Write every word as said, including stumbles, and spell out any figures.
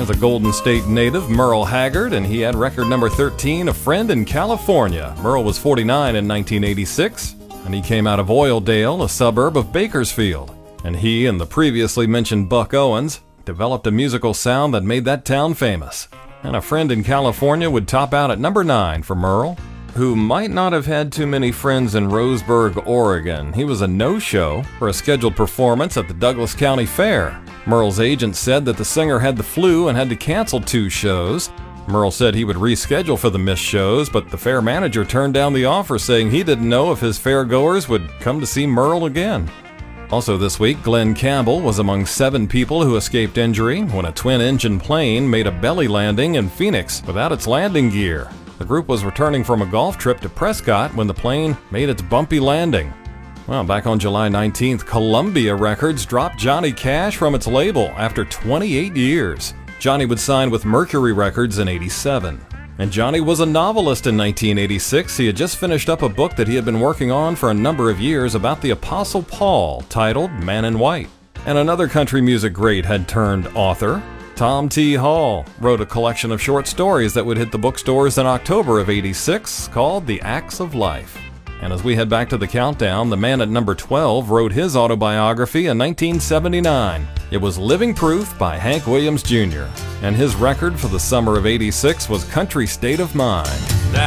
was a Golden State native, Merle Haggard, and he had record number thirteen, A Friend in California. Merle was forty-nine in nineteen eighty-six, and he came out of Oildale, a suburb of Bakersfield. And he and the previously mentioned Buck Owens developed a musical sound that made that town famous. And A Friend in California would top out at number nine for Merle, who might not have had too many friends in Roseburg, Oregon. He was a no-show for a scheduled performance at the Douglas County Fair. Merle's agent said that the singer had the flu and had to cancel two shows. Merle said he would reschedule for the missed shows, but the fair manager turned down the offer, saying he didn't know if his fairgoers would come to see Merle again. Also this week, Glenn Campbell was among seven people who escaped injury when a twin-engine plane made a belly landing in Phoenix without its landing gear. The group was returning from a golf trip to Prescott when the plane made its bumpy landing. Well, back on July nineteenth, Columbia Records dropped Johnny Cash from its label after twenty-eight years. Johnny would sign with Mercury Records in eighty-seven. And Johnny was a novelist in nineteen eighty-six. He had just finished up a book that he had been working on for a number of years about the Apostle Paul, titled Man in White. And another country music great had turned author. Tom T. Hall wrote a collection of short stories that would hit the bookstores in October of eighty-six called The Acts of Life. And as we head back to the countdown, the man at number twelve wrote his autobiography in nineteen seventy-nine. It was Living Proof by Hank Williams Junior And his record for the summer of eighty-six was Country State of Mind.